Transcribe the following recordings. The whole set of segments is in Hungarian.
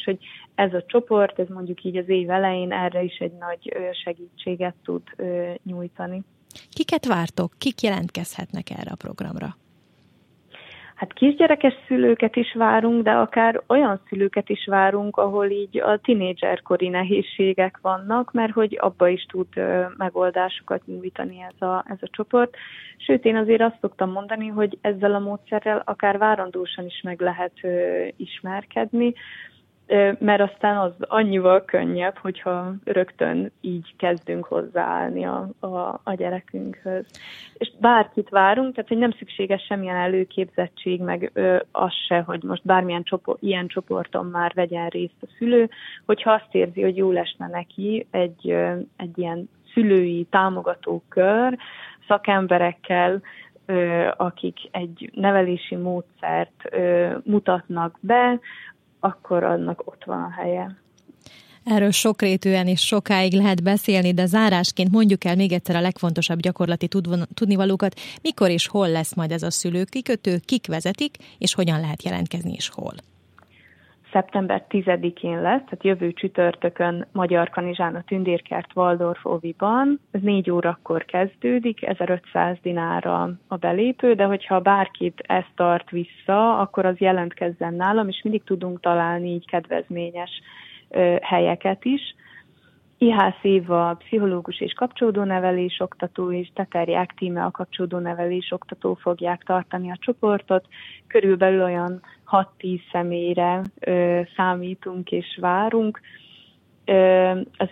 és hogy ez a csoport, ez mondjuk így az év elején erre is egy nagy segítséget tud nyújtani. Kiket vártok? Kik jelentkezhetnek erre a programra? Hát kisgyerekes szülőket is várunk, de akár olyan szülőket is várunk, ahol így a tinédzserkori nehézségek vannak, mert hogy abba is tud megoldásokat nyújtani ez a csoport. Sőt, én azért azt szoktam mondani, hogy ezzel a módszerrel akár várandósan is meg lehet ismerkedni, mert aztán az annyival könnyebb, hogyha rögtön így kezdünk hozzáállni a gyerekünkhöz. És bárkit várunk, tehát hogy nem szükséges semmilyen előképzettség, meg az se, hogy most bármilyen ilyen csoporton már vegyen részt a szülő, hogyha azt érzi, hogy jól esne neki egy ilyen szülői támogató kör, szakemberekkel, akik egy nevelési módszert mutatnak be, akkor annak ott van a helye. Erről sokrétűen és sokáig lehet beszélni, de zárásként mondjuk el még egyszer a legfontosabb gyakorlati tudnivalókat, mikor és hol lesz majd ez a szülőkikötő, kik vezetik, és hogyan lehet jelentkezni, és hol. Szeptember 10-én lesz, tehát jövő csütörtökön Magyarkanizsán a Tündérkert Waldorf Oviban. Ez 4 órakor kezdődik, 1500 dinárra a belépő, de hogyha bárkit ez tart vissza, akkor az jelentkezzen nálam, és mindig tudunk találni így kedvezményes helyeket is. IHC Éva, pszichológus és kapcsolódónevelés oktató, és Teterják Tíme, a kapcsolódónevelés oktató fogják tartani a csoportot. Körülbelül olyan 6-10 személyre számítunk és várunk. Az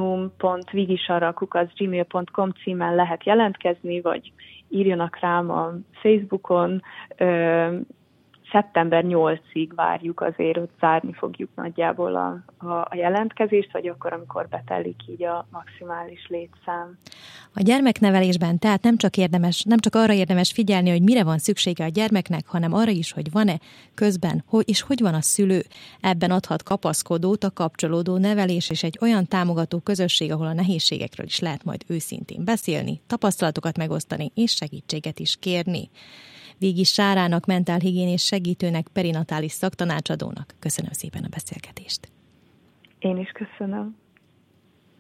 inbloom.vigisara@gmail.com címen lehet jelentkezni, vagy írjanak rám a Facebookon. Szeptember 8-ig várjuk azért, hogy zárni fogjuk nagyjából a jelentkezést, vagy akkor, amikor betelik így a maximális létszám. A gyermeknevelésben tehát nem csak arra érdemes figyelni, hogy mire van szüksége a gyermeknek, hanem arra is, hogy van-e közben, és hogy van a szülő. Ebben adhat kapaszkodót a kapcsolódó nevelés és egy olyan támogató közösség, ahol a nehézségekről is lehet majd őszintén beszélni, tapasztalatokat megosztani és segítséget is kérni. Végis Sárának, mentálhigiénés segítőnek, perinatális szaktanácsadónak köszönöm szépen a beszélgetést. Én is köszönöm.